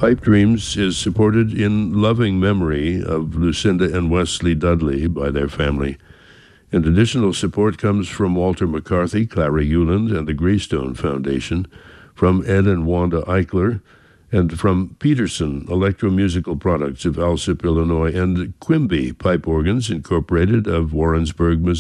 Pipe Dreams is supported in loving memory of Lucinda and Wesley Dudley by their family. And additional support comes from Walter McCarthy, Clara Euland, and the Greystone Foundation, from Ed and Wanda Eichler, and from Peterson Electromusical Products of Alsip, Illinois, and Quimby Pipe Organs Incorporated of Warrensburg, Missouri.